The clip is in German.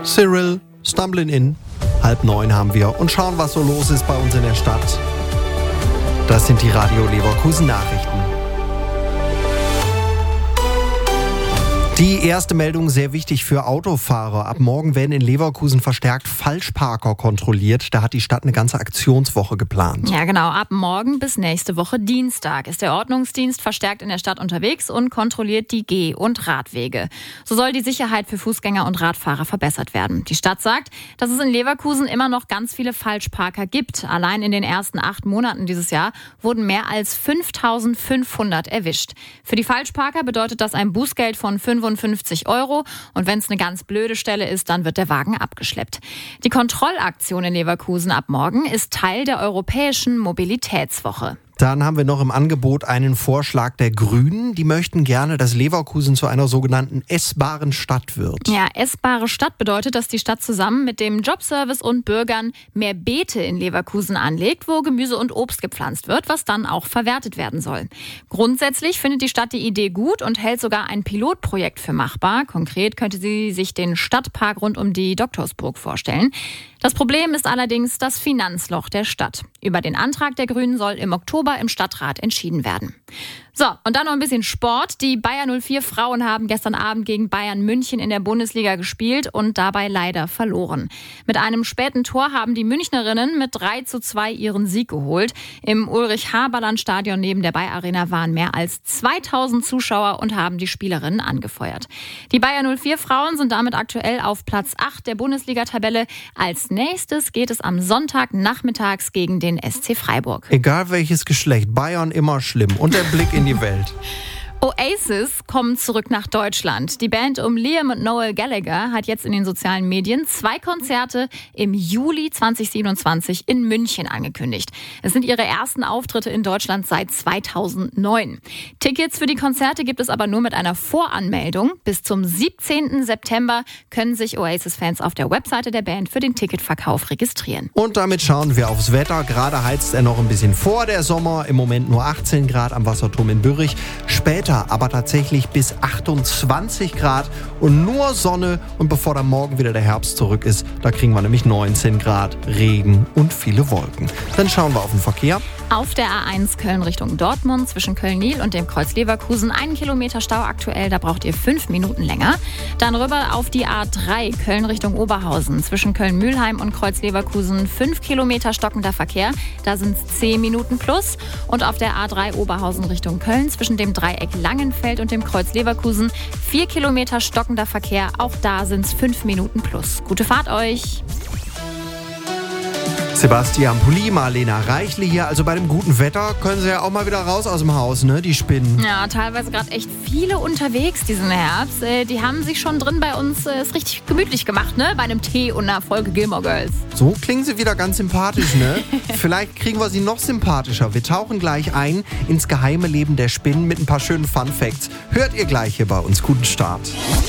Cyril, Stumbling In. 8:30 haben wir und schauen, was so los ist bei uns in der Stadt. Das sind die Radio Leverkusen Nachrichten. Die erste Meldung sehr wichtig für Autofahrer. Ab morgen werden in Leverkusen verstärkt Falschparker kontrolliert. Da hat die Stadt eine ganze Aktionswoche geplant. Ja, genau. Ab morgen bis nächste Woche Dienstag ist der Ordnungsdienst verstärkt in der Stadt unterwegs und kontrolliert die Geh- und Radwege. So soll die Sicherheit für Fußgänger und Radfahrer verbessert werden. Die Stadt sagt, dass es in Leverkusen immer noch ganz viele Falschparker gibt. Allein in den ersten 8 Monaten dieses Jahr wurden mehr als 5.500 erwischt. Für die Falschparker bedeutet das ein Bußgeld von 55 € und wenn es eine ganz blöde Stelle ist, dann wird der Wagen abgeschleppt. Die Kontrollaktion in Leverkusen ab morgen ist Teil der Europäischen Mobilitätswoche. Dann haben wir noch im Angebot einen Vorschlag der Grünen. Die möchten gerne, dass Leverkusen zu einer sogenannten essbaren Stadt wird. Ja, essbare Stadt bedeutet, dass die Stadt zusammen mit dem Jobservice und Bürgern mehr Beete in Leverkusen anlegt, wo Gemüse und Obst gepflanzt wird, was dann auch verwertet werden soll. Grundsätzlich findet die Stadt die Idee gut und hält sogar ein Pilotprojekt für machbar. Konkret könnte sie sich den Stadtpark rund um die Doktorsburg vorstellen. Das Problem ist allerdings das Finanzloch der Stadt. Über den Antrag der Grünen soll im Oktober im Stadtrat entschieden werden. So, und dann noch ein bisschen Sport. Die Bayer 04 Frauen haben gestern Abend gegen Bayern München in der Bundesliga gespielt und dabei leider verloren. Mit einem späten Tor haben die Münchnerinnen mit 3:2 ihren Sieg geholt. Im Ulrich-Haberland-Stadion neben der Bayer Arena waren mehr als 2000 Zuschauer und haben die Spielerinnen angefeuert. Die Bayer 04 Frauen sind damit aktuell auf Platz 8 der Bundesliga-Tabelle. Als nächstes geht es am Sonntag nachmittags gegen den SC Freiburg. Egal welches Geschlecht, Bayern immer schlimm. Und der Blick in die Welt. Oasis kommen zurück nach Deutschland. Die Band um Liam und Noel Gallagher hat jetzt in den sozialen Medien 2 Konzerte im Juli 2027 in München angekündigt. Es sind ihre ersten Auftritte in Deutschland seit 2009. Tickets für die Konzerte gibt es aber nur mit einer Voranmeldung. Bis zum 17. September können sich Oasis-Fans auf der Webseite der Band für den Ticketverkauf registrieren. Und damit schauen wir aufs Wetter. Gerade heizt er noch ein bisschen vor der Sommer. Im Moment nur 18 Grad am Wasserturm in Bürrich. Später aber tatsächlich bis 28 Grad und nur Sonne. Und bevor dann morgen wieder der Herbst zurück ist, da kriegen wir nämlich 19 Grad, Regen und viele Wolken. Dann schauen wir auf den Verkehr. Auf der A1 Köln Richtung Dortmund zwischen Köln-Niel und dem Kreuz Leverkusen 1 Kilometer Stau aktuell, da braucht ihr 5 Minuten länger. Dann rüber auf die A3 Köln Richtung Oberhausen zwischen Köln-Mühlheim und Kreuz Leverkusen 5 Kilometer stockender Verkehr, da sind es 10 Minuten plus. Und auf der A3 Oberhausen Richtung Köln zwischen dem Dreieck Langenfeld und dem Kreuz Leverkusen 4 Kilometer stockender Verkehr, auch da sind es 5 Minuten plus. Gute Fahrt euch! Sebastian Pulli, Marlena Reichle hier. Also bei dem guten Wetter können sie ja auch mal wieder raus aus dem Haus, ne? Die Spinnen. Ja, teilweise gerade echt viele unterwegs diesen Herbst. Die haben sich schon drin bei uns es richtig gemütlich gemacht, ne? Bei einem Tee und einer Folge Gilmore Girls. So klingen sie wieder ganz sympathisch, ne? Vielleicht kriegen wir sie noch sympathischer. Wir tauchen gleich ein ins geheime Leben der Spinnen mit ein paar schönen Fun Facts. Hört ihr gleich hier bei uns. Guten Start.